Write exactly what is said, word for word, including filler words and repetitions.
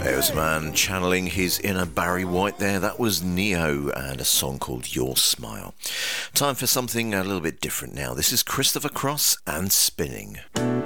There's a man channeling his inner Barry White there. That was Neo and a song called Your Smile. Time for something a little bit different now. This is Christopher Cross and Spinning.